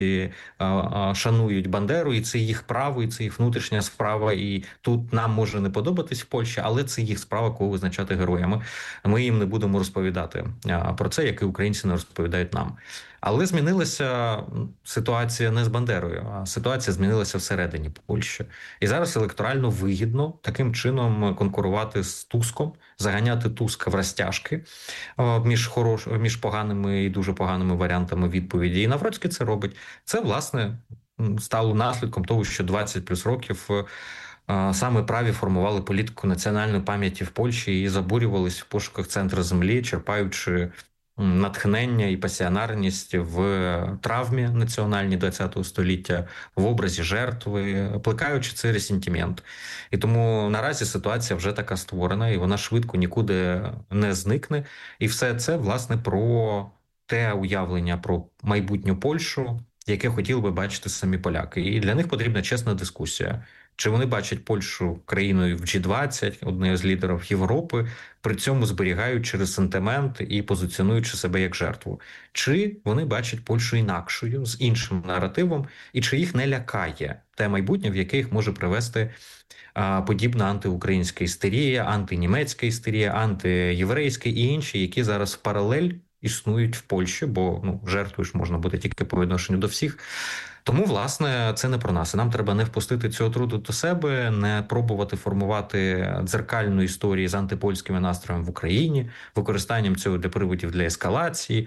шанують Бандеру, і це їх право, і це їх внутрішня справа. І тут нам може не подобатись в Польщі, але це їх справа, кого визначати героями. Ми їм не будемо розповідати про це, як і українці не розповідають нам. Але змінилася ситуація не з Бандерою, а ситуація змінилася всередині Польщі. І зараз електорально вигідно таким чином конкурувати з Туском, заганяти Туска в розтяжки між поганими і дуже поганими варіантами відповіді. І Навроцький це робить. Це, власне, стало наслідком того, що 20 плюс років саме праві формували політику національної пам'яті в Польщі і забурювались в пошуках центру землі, черпаючи натхнення і пасіонарність в травмі національній ХХ століття, в образі жертви, плекаючи цей ресентимент. І тому наразі ситуація вже така створена, і вона швидко нікуди не зникне. І все це, власне, про те уявлення про майбутню Польщу, яке хотіли би бачити самі поляки. І для них потрібна чесна дискусія. Чи вони бачать Польщу країною в G20, однією з лідерів Європи, при цьому зберігаючи ресентимент і позиціонуючи себе як жертву? Чи вони бачать Польщу інакшою, з іншим наративом, і чи їх не лякає те майбутнє, в яке їх може привести подібна антиукраїнська істерія, антинімецька істерія, антиєврейська і інші, які зараз в паралель існують в Польщі, бо жертвою ж можна бути тільки по відношенню до всіх. Тому, власне, це не про нас. І нам треба не впустити цю отруту до себе, не пробувати формувати дзеркальну історію з антипольськими настроями в Україні, використанням цього для приводів для ескалації.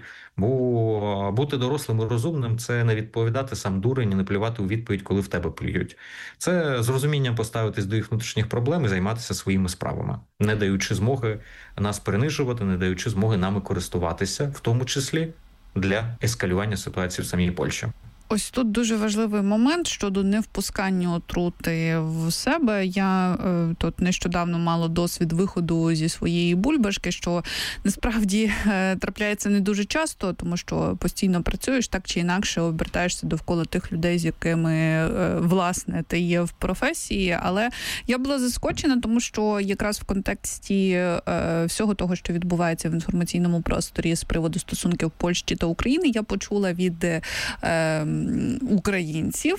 Бо бути дорослим і розумним – це не відповідати сам дурень і не плювати у відповідь, коли в тебе плюють. Це з розумінням поставитись до їх внутрішніх проблем і займатися своїми справами, не даючи змоги нас принижувати, не даючи змоги нами користуватися, в тому числі для ескалювання ситуації в самій Польщі. Ось тут дуже важливий момент щодо невпускання отрути в себе. Я тут нещодавно мала досвід виходу зі своєї бульбашки, що насправді трапляється не дуже часто, тому що постійно працюєш, так чи інакше обертаєшся довкола тих людей, з якими, власне, ти є в професії. Але я була заскочена, тому що якраз в контексті всього того, що відбувається в інформаційному просторі з приводу стосунків Польщі та України, я почула від українців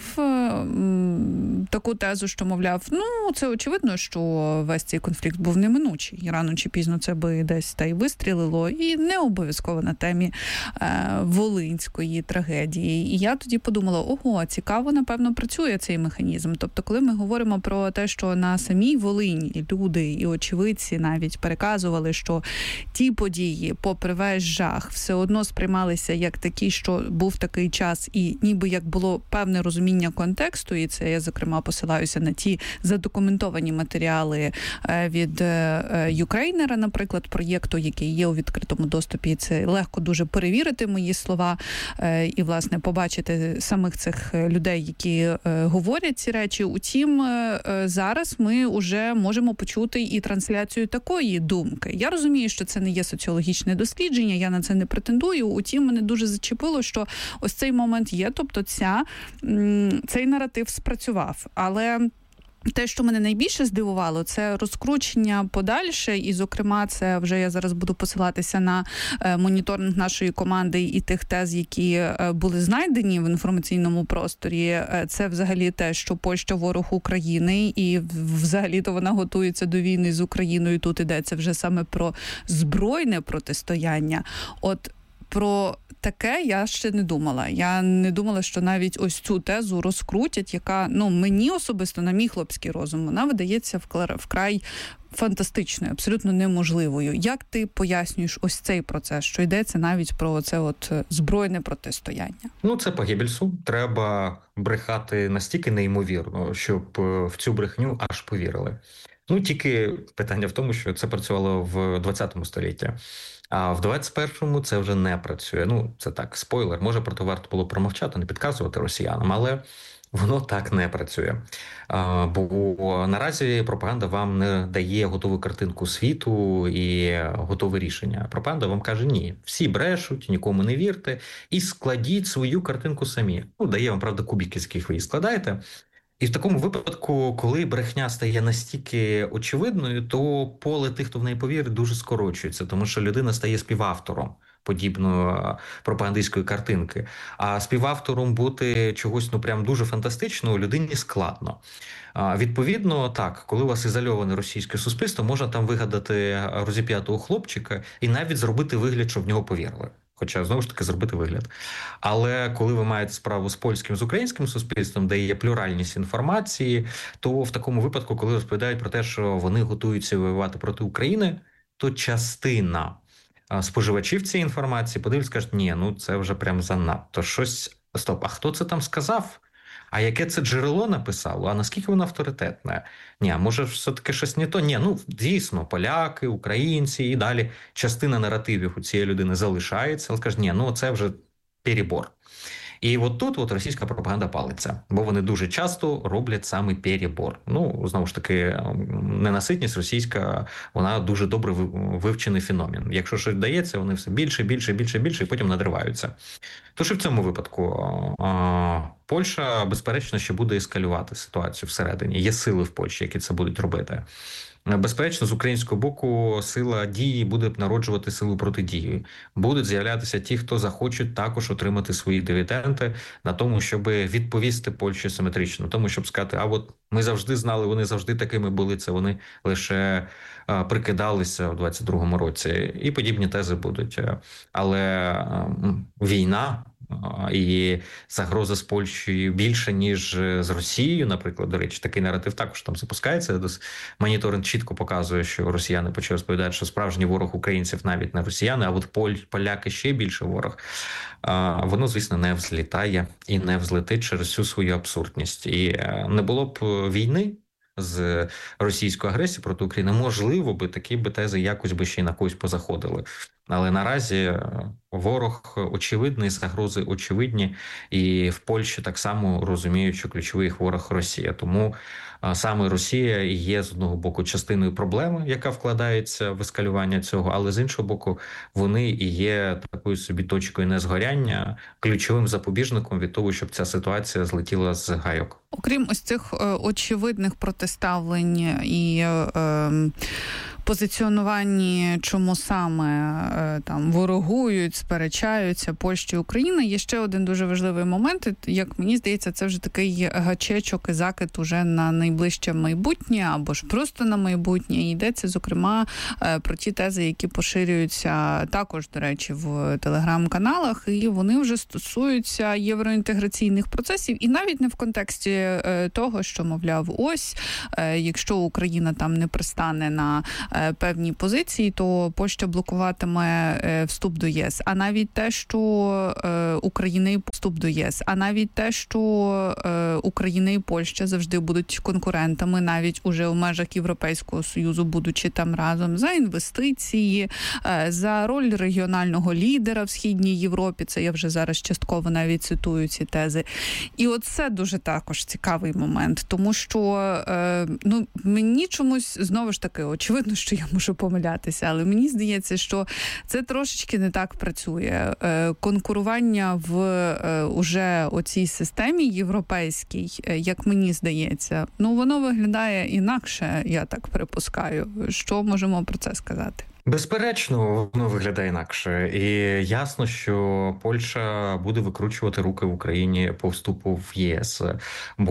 таку тезу, що, мовляв, це очевидно, що весь цей конфлікт був неминучий. І рано чи пізно це би десь та й вистрілило. І не обов'язково на темі волинської трагедії. І я тоді подумала, цікаво, напевно, працює цей механізм. Тобто, коли ми говоримо про те, що на самій Волині люди і очевидці навіть переказували, що ті події, попри весь жах, все одно сприймалися як такі, що був такий час, і ніби як було певне розуміння контексту, і це я, зокрема, посилаюся на ті задокументовані матеріали від Юкрейнера, наприклад, проєкту, який є у відкритому доступі. Це легко дуже перевірити мої слова і, власне, побачити самих цих людей, які говорять ці речі. Утім, зараз ми вже можемо почути і трансляцію такої думки. Я розумію, що це не є соціологічне дослідження, я на це не претендую. Утім, мене дуже зачепило, що ось цей момент є, тобто цей наратив спрацював. Але те, що мене найбільше здивувало, це розкручення подальше, і, зокрема, це вже я зараз буду посилатися на моніторинг нашої команди і тих тез, які були знайдені в інформаційному просторі. Це взагалі те, що Польща ворог України, і взагалі-то вона готується до війни з Україною. Тут йдеться вже саме про збройне протистояння. От про таке я ще не думала. Я не думала, що навіть ось цю тезу розкрутять, яка, мені особисто, на мій хлопський розум, вона видається вкрай фантастичною, абсолютно неможливою. Як ти пояснюєш ось цей процес, що йдеться навіть про це збройне протистояння? Це по Геббельсу. Треба брехати настільки неймовірно, щоб в цю брехню аж повірили. Тільки питання в тому, що це працювало в 20 столітті. А в 21-му це вже не працює. Це так, спойлер. Може, про то варто було промовчати, не підказувати росіянам, але воно так не працює. Бо наразі пропаганда вам не дає готову картинку світу і готове рішення. Пропаганда вам каже, ні, всі брешуть, нікому не вірте, і складіть свою картинку самі. Дає вам, правда, кубики, з яких ви її складаєте. І в такому випадку, коли брехня стає настільки очевидною, то поле тих, хто в неї повірить, дуже скорочується, тому що людина стає співавтором подібної пропагандистської картинки. А співавтором бути чогось прям дуже фантастичного людині складно. Відповідно, так, коли у вас ізольоване російське суспільство, можна там вигадати розіп'ятого хлопчика і навіть зробити вигляд, що в нього повірили. Хоча, знову ж таки, зробити вигляд. Але коли ви маєте справу з польським, з українським суспільством, де є плюральність інформації, то в такому випадку, коли розповідають про те, що вони готуються воювати проти України, то частина споживачів цієї інформації подивляться, скажуть, ні, це вже прям занадто. Щось, стоп, а хто це там сказав? А яке це джерело написало? А наскільки воно авторитетне? Ні, а може все-таки щось не то? Ні, дійсно, поляки, українці і далі частина наративів у цієї людини залишається, але скаже, ні, це вже перебор. І от тут російська пропаганда палиться, бо вони дуже часто роблять саме перебор. Знову ж таки, ненаситність російська, вона дуже добре вивчений феномен. Якщо щось дається, вони все більше, і потім надриваються. Тож і в цьому випадку Польща, безперечно, ще буде ескалювати ситуацію всередині. Є сили в Польщі, які це будуть робити. Безперечно, з українського боку сила дії буде народжувати силу протидії. Будуть з'являтися ті, хто захочуть також отримати свої дивіденди на тому, щоб відповісти Польщі симетрично. Тому, щоб сказати, ми завжди знали, вони завжди такими були, це вони лише прикидалися в 22-му році. І подібні тези будуть. Але війна і загроза з Польщею більше, ніж з Росією, наприклад, до речі, такий наратив також там запускається. Моніторинг чітко показує, що росіяни почали розповідати, що справжній ворог українців навіть не росіяни, а поляки ще більше ворог. Воно, звісно, не взлітає і не взлетить через всю свою абсурдність. І не було б війни з російською агресією проти України, можливо би такі тези якось би ще й на когось позаходили. Але наразі ворог очевидний, загрози очевидні, і в Польщі так само розуміють, що ключовий їх ворог Росія. Тому саме Росія є з одного боку частиною проблеми, яка вкладається в ескалювання цього, але з іншого боку вони і є такою собі точкою незгоряння, ключовим запобіжником від того, щоб ця ситуація злетіла з гайок. Окрім ось цих очевидних протиставлень і позиціонуванні, чому саме там ворогують, сперечаються Польща і Україна, є ще один дуже важливий момент. Як мені здається, це вже такий гачечок і закид уже на найближче майбутнє, або ж просто на майбутнє. І йдеться, зокрема, про ті тези, які поширюються також, до речі, в телеграм-каналах, і вони вже стосуються євроінтеграційних процесів, і навіть не в контексті того, що, мовляв, ось, якщо Україна там не пристане на певні позиції, то Польща блокуватиме вступ до ЄС. А навіть те, що Україна і вступ до ЄС. А навіть те, що Україна і Польща завжди будуть конкурентами, навіть уже в межах Європейського Союзу, будучи там разом, за інвестиції, за роль регіонального лідера в Східній Європі. Це я вже зараз частково навіть цитую ці тези. І оце дуже також цікавий момент, тому що мені чомусь, знову ж таки, очевидно, що я можу помилятися, але мені здається, що це трошечки не так працює. Конкурування в уже оцій системі європейській, як мені здається, воно виглядає інакше, я так припускаю. Що можемо про це сказати? Безперечно, воно виглядає інакше. І ясно, що Польща буде викручувати руки в Україні по вступу в ЄС. Бо,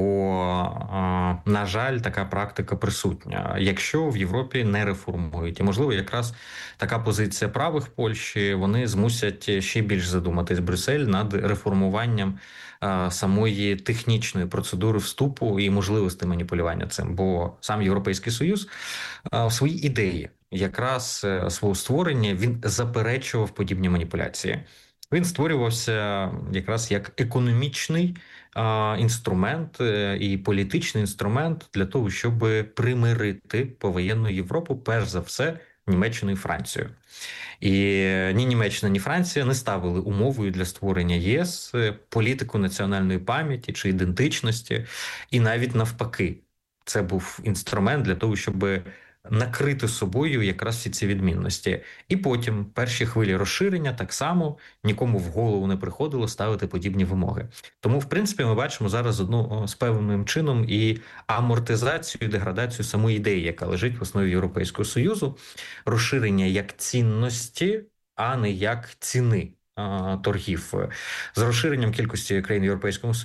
на жаль, така практика присутня. Якщо в Європі не реформують, і, можливо, якраз така позиція правих Польщі, вони змусять ще більш задуматись Брюссель над реформуванням самої технічної процедури вступу і можливості маніпулювання цим. Бо сам Європейський Союз в своїй ідеї якраз свого створення він заперечував подібні маніпуляції. Він створювався якраз як економічний інструмент і політичний інструмент для того, щоб примирити повоєнну Європу, перш за все, Німеччину і Францію. І ні Німеччина, ні Франція не ставили умовою для створення ЄС політику національної пам'яті чи ідентичності, і навіть навпаки. Це був інструмент для того, щоб накрити собою якраз всі ці відмінності. І потім перші хвилі розширення так само нікому в голову не приходило ставити подібні вимоги. Тому, в принципі, ми бачимо зараз з певним чином і амортизацію, і деградацію самої ідеї, яка лежить в основі Європейського Союзу, розширення як цінності, а не як ціни торгів. З розширенням кількості країн в Європейському Союзі